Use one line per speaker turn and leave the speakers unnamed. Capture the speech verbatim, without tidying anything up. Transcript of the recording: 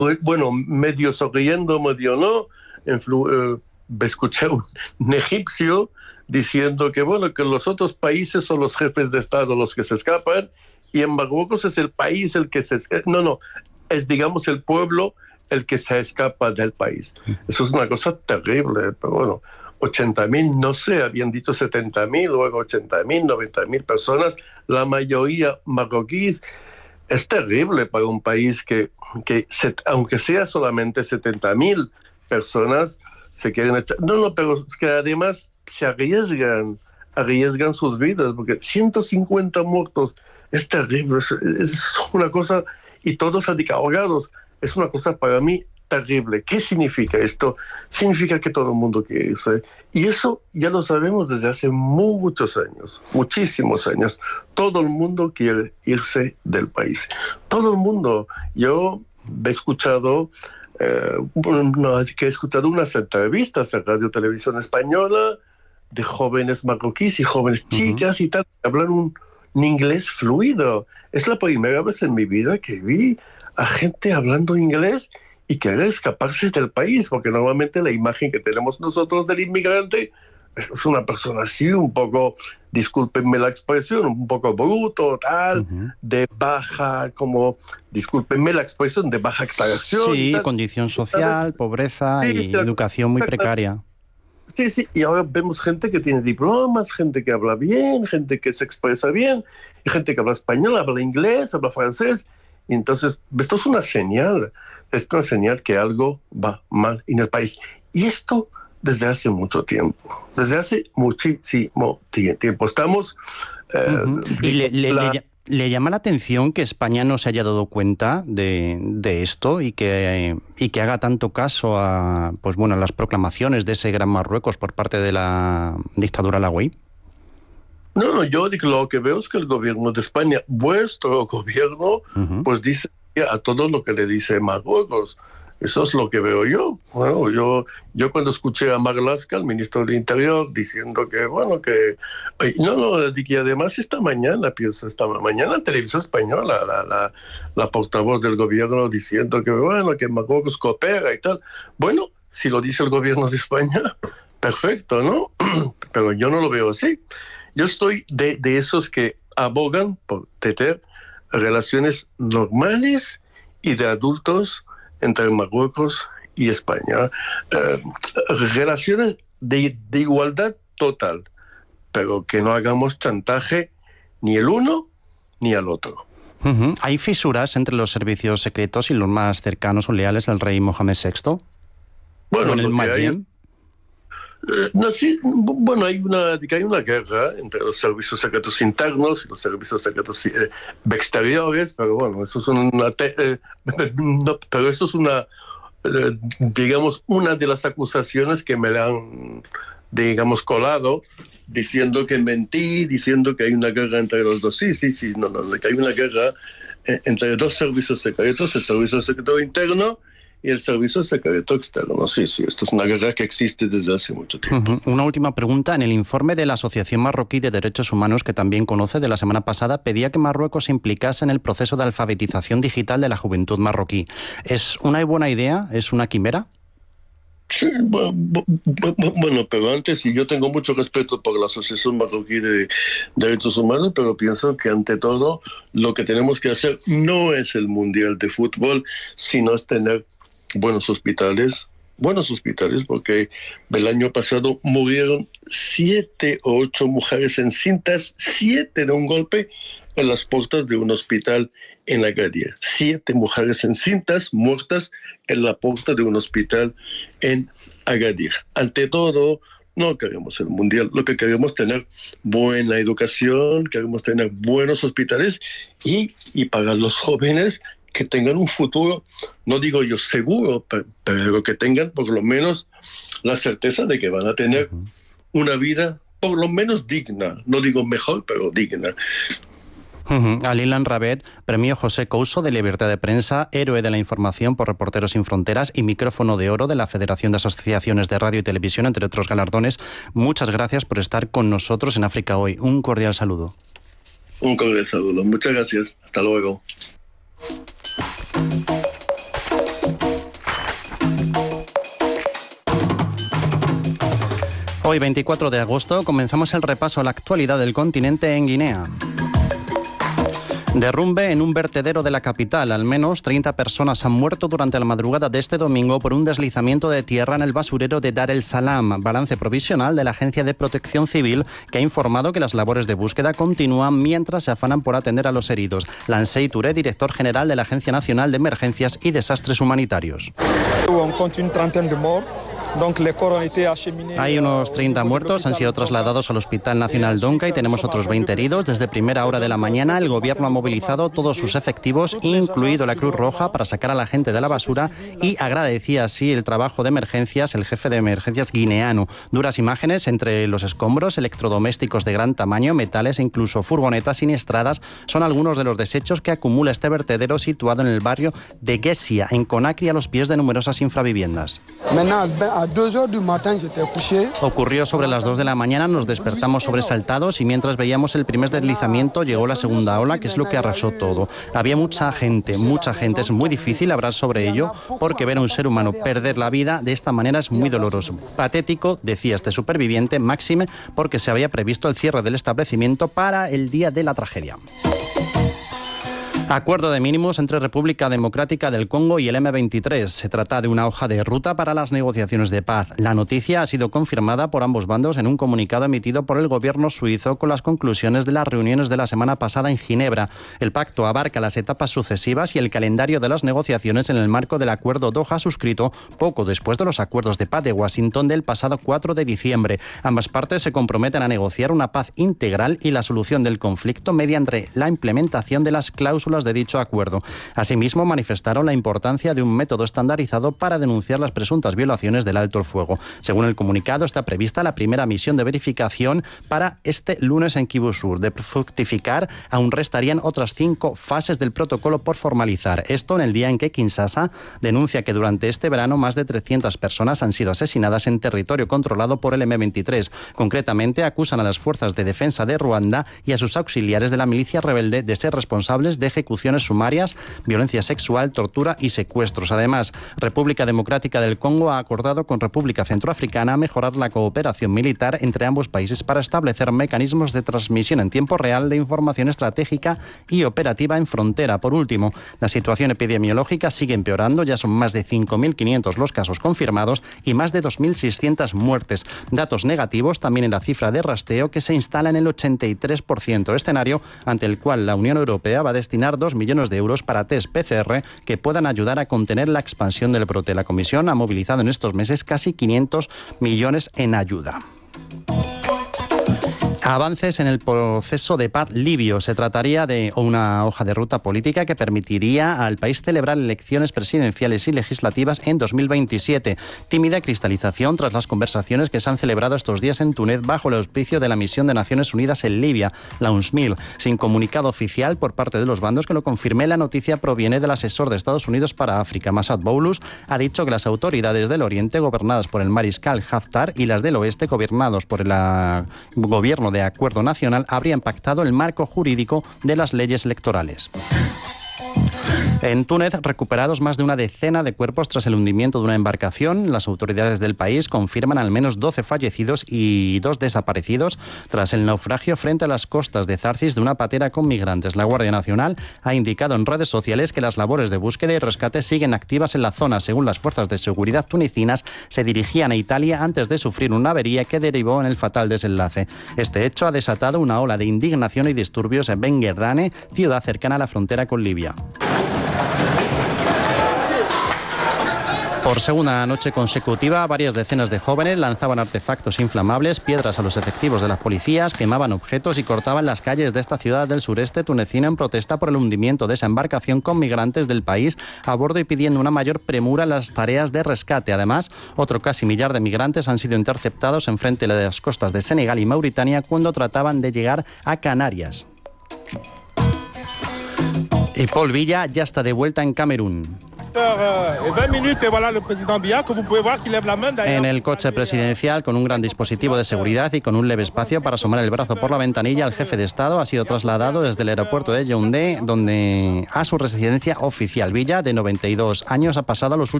bueno, medio sonriendo, medio no, influ, eh, escuché un, un egipcio diciendo que, bueno, que los otros países son los jefes de Estado los que se escapan, y en Marruecos es el país el que se escapa. No, no, es, digamos, el pueblo el que se escapa del país. Eso es una cosa terrible, pero bueno, ochenta mil, no sé, habían dicho setenta mil, luego ochenta mil, noventa mil personas, la mayoría marroquíes. Es terrible para un país que, que se, aunque sea solamente setenta mil personas, se quieren echar. No, no, pero es que además se arriesgan, arriesgan sus vidas, porque ciento cincuenta muertos, es terrible, es, es una cosa, y todos ahogados, es una cosa para mí terrible. ¿Qué significa esto? Significa que todo el mundo quiere irse. Y eso ya lo sabemos desde hace muchos años, muchísimos años. Todo el mundo quiere irse del país. Todo el mundo. Yo he escuchado, eh, no, que he escuchado unas entrevistas en Radio Televisión Española de jóvenes marroquíes y jóvenes chicas uh-huh. y tal, que hablan un, un inglés fluido. Es la primera vez en mi vida que vi a gente hablando inglés y querer escaparse del país, porque normalmente la imagen que tenemos nosotros del inmigrante es una persona así, un poco, discúlpenme la expresión, un poco bruto, tal, uh-huh. de baja, como, discúlpenme la expresión, de baja extracción.
Sí,
tal.
Condición social, ¿sabes? Pobreza sí, y sí, educación muy precaria.
Sí, sí, y ahora vemos gente que tiene diplomas, gente que habla bien, gente que se expresa bien, y gente que habla español, habla inglés, habla francés. Y entonces, esto es una señal, es una señal que algo va mal en el país. Y esto desde hace mucho tiempo, desde hace muchísimo tiempo. Estamos...
Eh, uh-huh. ¿Y le, le, la... le, le llama la atención que España no se haya dado cuenta de, de esto y que, y que haga tanto caso a, pues bueno, a las proclamaciones de ese gran Marruecos por parte de la dictadura alauí?
No, no, yo lo que veo es que el gobierno de España, vuestro gobierno, uh-huh. pues dice a todo lo que le dice Marruecos. Eso es lo que veo yo. Bueno, yo, yo cuando escuché a Marlaska, el ministro del Interior, diciendo que, bueno, que... No, no, que además esta mañana, pienso, esta mañana en Televisión Española, la, la, la portavoz del gobierno diciendo que, bueno, que Marruecos coopera y tal. Bueno, si lo dice el gobierno de España, perfecto, ¿no? Pero yo no lo veo así. Yo estoy de, de esos que abogan por tener relaciones normales y de adultos entre Marruecos y España. Eh, relaciones de, de igualdad total, pero que no hagamos chantaje ni el uno ni al otro.
Uh-huh. ¿Hay fisuras entre los servicios secretos y los más cercanos o leales al rey Mohamed sexto?
Bueno,
¿O en el Magem?
Eh, no, sí, bueno, hay una, hay una guerra entre los servicios secretos internos y los servicios secretos eh, exteriores, pero bueno, eso es una, eh, no, pero eso es una, eh, digamos, una de las acusaciones que me la han, digamos, colado, diciendo que mentí, diciendo que hay una guerra entre los dos. Sí, sí, sí, no, no, que hay una guerra eh, entre dos servicios secretos, el servicio secreto interno y el servicio secreto externo. Sí, sí, esto es una guerra que existe desde hace mucho tiempo.
Uh-huh. Una última pregunta. En el informe de la Asociación Marroquí de Derechos Humanos, que también conoce, de la semana pasada, pedía que Marruecos se implicase en el proceso de alfabetización digital de la juventud marroquí. ¿Es una buena idea? ¿Es una quimera?
Sí, bueno, bueno, pero antes, y yo tengo mucho respeto por la Asociación Marroquí de Derechos Humanos, pero pienso que ante todo lo que tenemos que hacer no es el Mundial de Fútbol, sino es tener buenos hospitales, buenos hospitales, porque el año pasado murieron siete o ocho mujeres encintas, siete de un golpe, en las puertas de un hospital en Agadir. Siete mujeres encintas muertas en la puerta de un hospital en Agadir. Ante todo, no queremos el mundial, lo que queremos es tener buena educación, queremos tener buenos hospitales y, y para los jóvenes que tengan un futuro, no digo yo seguro, pero que tengan por lo menos la certeza de que van a tener una vida por lo menos digna. No digo mejor, pero digna.
Uh-huh. Alilan Rabet, premio José Couso de Libertad de Prensa, héroe de la información por Reporteros Sin Fronteras y micrófono de oro de la Federación de Asociaciones de Radio y Televisión, entre otros galardones. Muchas gracias por estar con nosotros en África Hoy. Un cordial saludo.
Un cordial saludo. Muchas gracias. Hasta luego.
Hoy, veinticuatro de agosto, comenzamos el repaso a la actualidad del continente en Guinea. Derrumbe en un vertedero de la capital. Al menos treinta personas han muerto durante la madrugada de este domingo por un deslizamiento de tierra en el basurero de Dar el Salam. Balance provisional de la Agencia de Protección Civil, que ha informado que las labores de búsqueda continúan mientras se afanan por atender a los heridos. Lansei Touré, director general de la Agencia Nacional de Emergencias y Desastres Humanitarios. Hay unos treinta muertos, han sido trasladados al Hospital Nacional Donca y tenemos otros veinte heridos. Desde primera hora de la mañana el gobierno ha movilizado todos sus efectivos, incluido la Cruz Roja, para sacar a la gente de la basura y agradecía así el trabajo de emergencias el jefe de emergencias guineano. Duras imágenes entre los escombros, electrodomésticos de gran tamaño, metales e incluso furgonetas siniestradas son algunos de los desechos que acumula este vertedero situado en el barrio de Guesia, en Conakry, a los pies de numerosas infraviviendas. Ocurrió sobre las dos de la mañana, nos despertamos sobresaltados y mientras veíamos el primer deslizamiento llegó la segunda ola, que es lo que arrasó todo. Había mucha gente, mucha gente. Es muy difícil hablar sobre ello porque ver a un ser humano perder la vida de esta manera es muy doloroso. Patético, decía este superviviente, máxime porque se había previsto el cierre del establecimiento para el día de la tragedia. Acuerdo de mínimos entre República Democrática del Congo y el eme veintitrés. Se trata de una hoja de ruta para las negociaciones de paz. La noticia ha sido confirmada por ambos bandos en un comunicado emitido por el gobierno suizo con las conclusiones de las reuniones de la semana pasada en Ginebra. El pacto abarca las etapas sucesivas y el calendario de las negociaciones en el marco del Acuerdo Doha suscrito poco después de los acuerdos de paz de Washington del pasado cuatro de diciembre. Ambas partes se comprometen a negociar una paz integral y la solución del conflicto mediante la implementación de las cláusulas de dicho acuerdo. Asimismo, manifestaron la importancia de un método estandarizado para denunciar las presuntas violaciones del alto el fuego. Según el comunicado, está prevista la primera misión de verificación para este lunes en Kivu Sur. De fructificar, aún restarían otras cinco fases del protocolo por formalizar. Esto en el día en que Kinshasa denuncia que durante este verano más de trescientas personas han sido asesinadas en territorio controlado por el eme veintitrés. Concretamente, acusan a las fuerzas de defensa de Ruanda y a sus auxiliares de la milicia rebelde de ser responsables de ejecuciones sumarias, violencia sexual, tortura y secuestros. Además, República Democrática del Congo ha acordado con República Centroafricana mejorar la cooperación militar entre ambos países para establecer mecanismos de transmisión en tiempo real de información estratégica y operativa en frontera. Por último, la situación epidemiológica sigue empeorando. Ya son más de cinco mil quinientos los casos confirmados y más de dos mil seiscientas muertes. Datos negativos también en la cifra de rastreo, que se instala en el ochenta y tres por ciento, escenario ante el cual la Unión Europea va a destinar dos millones de euros para test pe ce erre que puedan ayudar a contener la expansión del brote. La Comisión ha movilizado en estos meses casi quinientos millones en ayuda. Avances en el proceso de paz libio. Se trataría de una hoja de ruta política que permitiría al país celebrar elecciones presidenciales y legislativas en dos mil veintisiete. Tímida cristalización tras las conversaciones que se han celebrado estos días en Túnez bajo el auspicio de la misión de Naciones Unidas en Libia, la UNSMIL. Sin comunicado oficial por parte de los bandos que lo confirme, la noticia proviene del asesor de Estados Unidos para África, Massad Boulos. Ha dicho que las autoridades del Oriente, gobernadas por el mariscal Haftar, y las del Oeste, gobernados por el uh, gobierno de Acuerdo Nacional, habrían pactado el marco jurídico de las leyes electorales. En Túnez, recuperados más de una decena de cuerpos tras el hundimiento de una embarcación. Las autoridades del país confirman al menos doce fallecidos y dos desaparecidos tras el naufragio frente a las costas de Zarcis de una patera con migrantes. La Guardia Nacional ha indicado en redes sociales que las labores de búsqueda y rescate siguen activas en la zona. Según las fuerzas de seguridad tunecinas, se dirigían a Italia antes de sufrir una avería que derivó en el fatal desenlace. Este hecho ha desatado una ola de indignación y disturbios en Ben Guerdane, ciudad cercana a la frontera con Libia. Por segunda noche consecutiva, varias decenas de jóvenes lanzaban artefactos inflamables, piedras a los efectivos de las policías, quemaban objetos y cortaban las calles de esta ciudad del sureste tunecino en protesta por el hundimiento de esa embarcación con migrantes del país a bordo y pidiendo una mayor premura en las tareas de rescate. Además, otro casi millar de migrantes han sido interceptados enfrente de las costas de Senegal y Mauritania cuando trataban de llegar a Canarias. Y Paul Biya ya está de vuelta en Camerún. En el coche presidencial, con un gran dispositivo de seguridad y con un leve espacio para asomar el brazo por la ventanilla, el jefe de Estado ha sido trasladado desde el aeropuerto de Yaoundé, donde a su residencia oficial. Biya, de noventa y dos años, ha pasado los últimos